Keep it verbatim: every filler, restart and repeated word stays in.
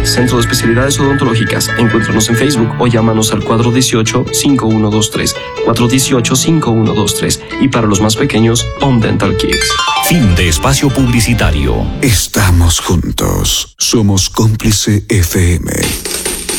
Centro de Especialidades Odontológicas. Encuéntranos en Facebook o llámanos al cuatro uno ocho, cinco uno dos tres, cuatro uno ocho, cinco uno dos tres. Y para los más pequeños, Home Dental Kids. Fin de espacio publicitario. Estamos juntos. Somos Cómplice F M.